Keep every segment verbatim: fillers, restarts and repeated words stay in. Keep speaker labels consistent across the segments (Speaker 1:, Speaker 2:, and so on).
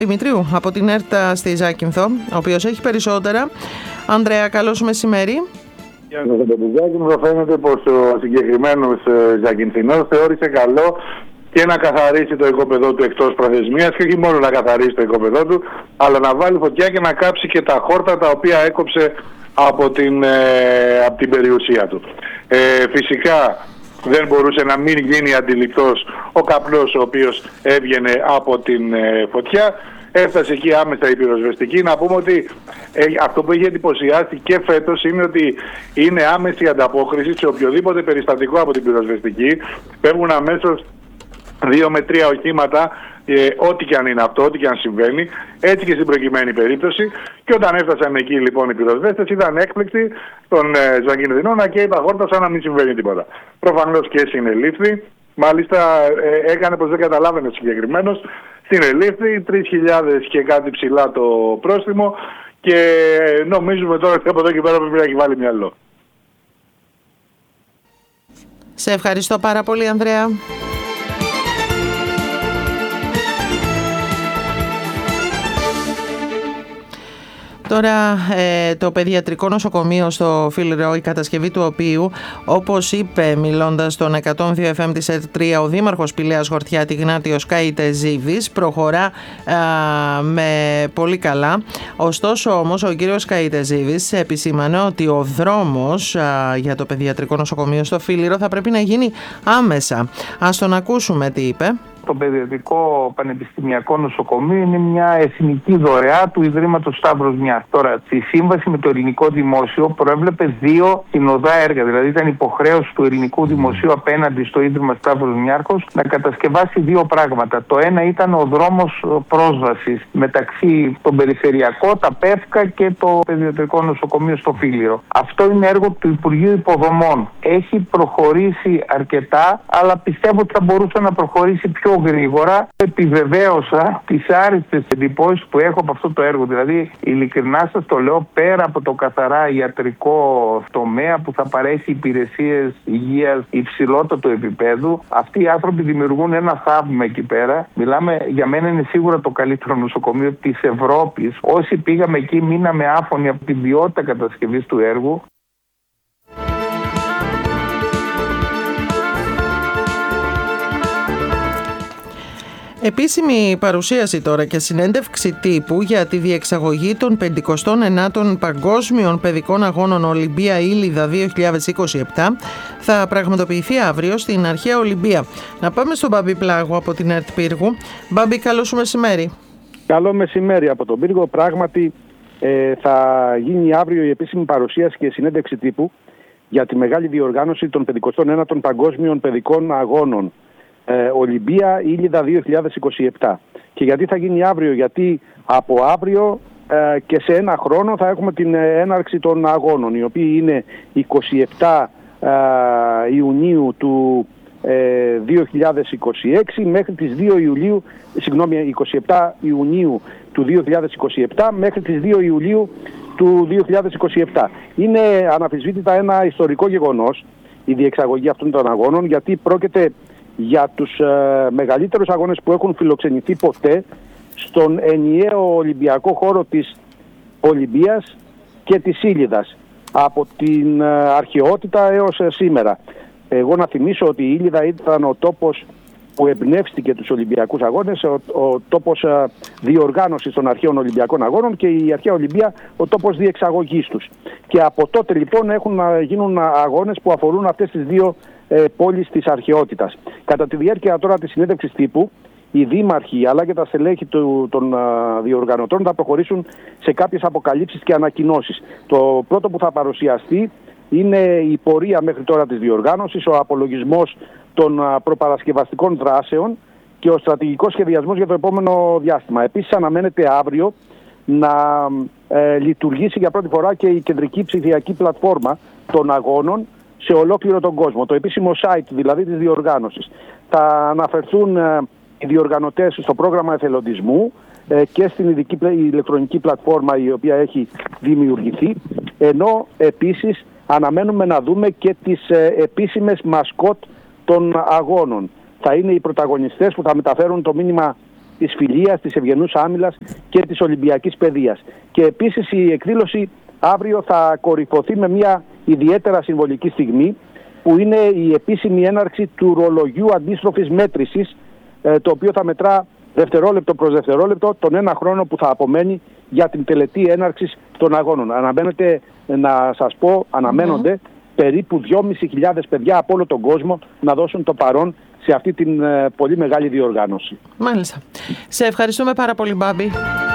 Speaker 1: Δημητρίου από την ΕΡΤ στη Ζάκυνθο, ο οποίος έχει περισσότερα. Ανδρέα, καλώς μεσημέρι.
Speaker 2: Για τον Ζάκυνθο φαίνεται πως ο συγκεκριμένος Ζακυνθινός θεώρησε καλό και να καθαρίσει το οικόπεδό του εκτός προθεσμίας, και όχι μόνο να καθαρίσει το οικόπεδό του, αλλά να βάλει φωτιά και να κάψει και τα χόρτα τα οποία έκοψε από την, ε, από την περιουσία του. Ε, φυσικά δεν μπορούσε να μην γίνει αντιληπτός ο καπνός ο οποίος έβγαινε από την ε, φωτιά. Έφτασε εκεί άμεσα η πυροσβεστική. Να πούμε ότι ε, αυτό που έχει εντυπωσιάσει και φέτος είναι ότι είναι άμεση ανταπόκριση σε οποιοδήποτε περιστατικό από την πυροσβεστική. Πέφτουν αμέσως δύο με τρία οχήματα, ε, ό,τι και αν είναι αυτό, ό,τι και αν συμβαίνει, έτσι και στην προκειμένη περίπτωση. Και όταν έφτασαν εκεί λοιπόν οι πυροσβέστες, ήταν έκπληκτοι των ε, Ζακυνθινών να καίει τα χόρτα σαν να μην συμβαίνει τίποτα. Προφανώς και συνελήφθη. Μάλιστα ε, έκανε πως δεν καταλάβαινε συγκεκριμένος. Συνελήφθη, τρεις χιλιάδες και κάτι ψηλά το πρόστιμο, και νομίζουμε τώρα ότι από εδώ και πέρα πρέπει να έχει βάλει μυαλό.
Speaker 1: Σε ευχαριστώ πάρα πολύ, Ανδρέα. Τώρα ε, το παιδιατρικό νοσοκομείο στο Φίλιρο, η κατασκευή του οποίου, όπως είπε μιλώντας στον εκατόν δύο εφ εμ της ΕΡΤ τρία ο Δήμαρχος Πηλαίας Χορτιάτη Γνάτιος Καΐτεζίβης, προχωρά α, με πολύ καλά. Ωστόσο όμως ο κύριος Καΐτεζίβης επισήμανε ότι ο δρόμος α, για το παιδιατρικό νοσοκομείο στο Φίλιρο θα πρέπει να γίνει άμεσα. Ας τον ακούσουμε τι είπε.
Speaker 3: Το Παιδιατρικό Πανεπιστημιακό Νοσοκομείο είναι μια εθνική δωρεά του Ιδρύματος Σταύρος Μιάχος. Τώρα, στη σύμβαση με το Ελληνικό Δημόσιο προέβλεπε δύο συνοδά έργα. Δηλαδή, ήταν υποχρέωση του Ελληνικού Δημοσίου απέναντι στο Ίδρυμα Σταύρος Μιάχος να κατασκευάσει δύο πράγματα. Το ένα ήταν ο δρόμος πρόσβασης μεταξύ των περιφερειακών, τα ΠΕΦΚΑ και το Παιδιατρικό Νοσοκομείο στο Φίλιρο. Αυτό είναι έργο του Υπουργείου Υποδομών. Έχει προχωρήσει αρκετά, αλλά πιστεύω ότι θα μπορούσε να προχωρήσει πιο γρήγορα. Επιβεβαίωσα τις άριστες εντυπώσεις που έχω από αυτό το έργο. Δηλαδή, ειλικρινά σας το λέω, πέρα από το καθαρά ιατρικό τομέα που θα παρέχει υπηρεσίες υγείας υψηλότατου επίπεδου, αυτοί οι άνθρωποι δημιουργούν ένα θαύμα εκεί πέρα. Μιλάμε, για μένα είναι σίγουρα το καλύτερο νοσοκομείο της Ευρώπης. Όσοι πήγαμε εκεί μείναμε άφωνοι από την ποιότητα κατασκευής του έργου.
Speaker 1: Επίσημη παρουσίαση τώρα και συνέντευξη τύπου για τη διεξαγωγή των πενηκοστών ενάτων Παγκόσμιων Παιδικών Αγώνων Ολυμπία Ήλιδα δύο χιλιάδες είκοσι επτά θα πραγματοποιηθεί αύριο στην Αρχαία Ολυμπία. Να πάμε στον Μπάμπη Πλάγου από την ΕΡΤ Πύργου. Μπάμπη, καλό σου μεσημέρι.
Speaker 4: Καλό μεσημέρι από τον Πύργο. Πράγματι ε, θα γίνει αύριο η επίσημη παρουσίαση και συνέντευξη τύπου για τη μεγάλη διοργάνωση των πενηκοστών ένατων Παγκόσμιων Παιδικών Αγώνων Ε, Ολυμπία Ήλιδα δύο χιλιάδες είκοσι επτά. Και γιατί θα γίνει αύριο? Γιατί από αύριο ε, και σε ένα χρόνο θα έχουμε την ε, έναρξη των αγώνων, οι οποίοι είναι είκοσι επτά ε, Ιουνίου του ε, δύο χιλιάδες είκοσι έξι μέχρι τις δύο Ιουλίου, συγγνώμη, είκοσι επτά Ιουνίου του δύο χιλιάδες είκοσι επτά μέχρι τις δύο Ιουλίου του δύο χιλιάδες είκοσι επτά. Είναι αναμφισβήτητα ένα ιστορικό γεγονός η διεξαγωγή αυτών των αγώνων, γιατί πρόκειται για τους ε, μεγαλύτερους αγώνες που έχουν φιλοξενηθεί ποτέ στον ενιαίο Ολυμπιακό χώρο της Ολυμπίας και της Ήλιδας, από την ε, αρχαιότητα έως ε, σήμερα. Εγώ να θυμίσω ότι η Ήλιδα ήταν ο τόπος που εμπνεύστηκε τους Ολυμπιακούς Αγώνες, ο, ο τόπος ε, διοργάνωσης των αρχαίων Ολυμπιακών Αγώνων, και η αρχαία Ολυμπία ο τόπος διεξαγωγής τους. Και από τότε λοιπόν έχουν να γίνουν αγώνες που αφορούν αυτές τις δύο ε, πόλεις της αρχαιότητας. Κατά τη διάρκεια τώρα της συνέντευξης τύπου, οι δήμαρχοι αλλά και τα στελέχη του, των α, διοργανωτών θα προχωρήσουν σε κάποιες αποκαλύψεις και ανακοινώσεις. Το πρώτο που θα παρουσιαστεί είναι η πορεία μέχρι τώρα της διοργάνωσης, ο απολογισμός των α, προπαρασκευαστικών δράσεων και ο στρατηγικός σχεδιασμός για το επόμενο διάστημα. Επίσης αναμένεται αύριο να ε, λειτουργήσει για πρώτη φορά και η κεντρική ψηφιακή πλατφόρμα των αγώνων σε ολόκληρο τον κόσμο, το επίσημο site δηλαδή της διοργάνωσης. Θα αναφερθούν ε, οι διοργανωτές στο πρόγραμμα εθελοντισμού ε, και στην ειδική ηλεκτρονική πλατφόρμα η οποία έχει δημιουργηθεί, ενώ επίσης αναμένουμε να δούμε και τις ε, επίσημες μασκότ των αγώνων. Θα είναι οι πρωταγωνιστές που θα μεταφέρουν το μήνυμα της φιλίας, της ευγενούς άμυλας και της Ολυμπιακής παιδείας. Και επίσης η εκδήλωση αύριο θα κορυφωθεί με μια ιδιαίτερα συμβολική στιγμή, που είναι η επίσημη έναρξη του ρολογιού αντίστροφης μέτρησης, το οποίο θα μετρά δευτερόλεπτο προς δευτερόλεπτο τον ένα χρόνο που θα απομένει για την τελετή έναρξης των αγώνων. Αναμένεται, να σας πω, αναμένονται mm. περίπου δυόμισι χιλιάδες παιδιά από όλο τον κόσμο να δώσουν το παρόν σε αυτή την ε, πολύ μεγάλη διοργάνωση.
Speaker 1: Μάλιστα. Σε ευχαριστούμε πάρα πολύ, Μπάμπη.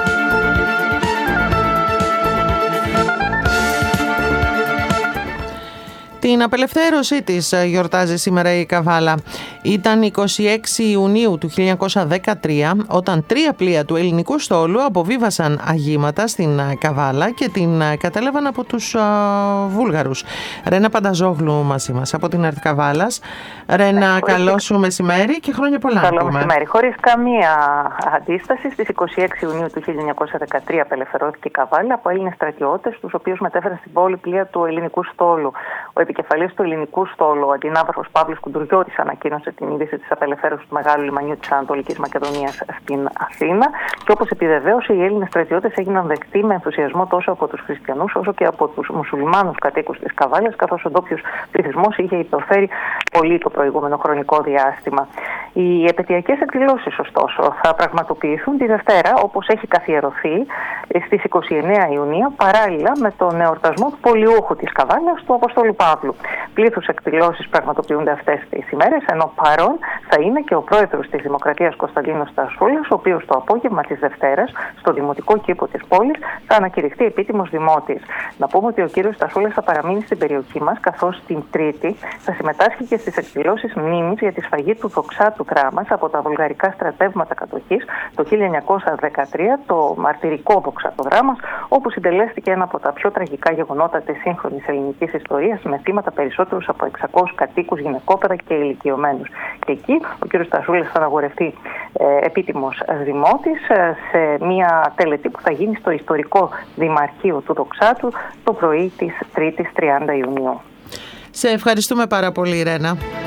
Speaker 1: Την απελευθέρωσή της γιορτάζει σήμερα η Καβάλα. Ήταν εικοστή έκτη Ιουνίου του χίλια εννιακόσια δεκατρία όταν τρία πλοία του ελληνικού στόλου αποβίβασαν αγήματα στην Καβάλα και την κατέλαβαν από τους α, Βούλγαρους. Ρένα Πανταζόγλου μαζί μας από την ΕΡΤ Καβάλας. Ρένα, ναι, καλό σου μεσημέρι και χρόνια πολλά.
Speaker 5: Καλό μεσημέρι. Χωρίς καμία αντίσταση, στις εικοστή έκτη Ιουνίου του χίλια εννιακόσια δεκατρία απελευθερώθηκε η Καβάλα από Έλληνες στρατιώτες, τους οποίους μετέφεραν στην πόλη πλοία του ελληνικού στόλου. Ο επικεφαλής του ελληνικού στόλου, ο αντινάβαρχος Παύλος Κουντουριώτης, ανακοίνωσε την είδηση της απελευθέρωσης του Μεγάλου Λιμανιού της Ανατολικής Μακεδονίας στην Αθήνα. Και όπως επιβεβαίωσε, οι Έλληνες στρατιώτες έγιναν δεκτοί με ενθουσιασμό τόσο από τους χριστιανούς όσο και από τους μουσουλμάνους κατοίκους της Καβάλας, καθώς ο ντόπιος πληθυσμός είχε υποφέρει πολύ το προηγούμενο χρονικό διάστημα. Οι επαιτειακές εκδηλώσεις, ωστόσο, θα πραγματοποιηθούν τη Δευτέρα, όπως έχει καθιερωθεί, στις εικοστή ενάτη Ιουνίου, παράλληλα με τον εορτασμό του πολιούχου της Καβάλας, του Αποστόλου Παύλου. Πλήθους εκδηλώσεις πραγματοποιούνται αυτές τις ημέρες, ενώ παρόν θα είναι και ο πρόεδρος της Δημοκρατίας Κωνσταντίνος Στασούλας, ο οποίος το απόγευμα της Δευτέρας, στο Δημοτικό Κήπο της πόλης, θα ανακηρυχθεί επίτιμος δημότης. Να πούμε ότι ο κύριος Στασούλας θα παραμείνει στην περιοχή μας, καθώς την Τρίτη θα συμμετάσχει και στις εκδηλώσεις μνήμης για τη σφαγή του δοξάτου δράμας από τα βουλγαρικά στρατεύματα κατοχής το χίλια εννιακόσια δεκατρία, το μαρτυρικό δοξατοδράμας, όπου συντελέστηκε ένα από τα πιο τραγικά γεγονότα της σύγχρονης ελληνικής ιστορίας, με θύματα περισσότερους από εξακόσιους κατοίκους, γυναικόπαιδα και ηλικιωμένους. Και εκεί ο κ. Στασούλας θα αναγορευτεί ε, επίτιμος δημότης ε, σε μια τελετή που θα γίνει στο ιστορικό Δημαρχείο του Δοξάτου το πρωί της Τρίτης τριάντα Ιουνίου.
Speaker 1: Σε ευχαριστούμε πάρα πολύ, Ρένα.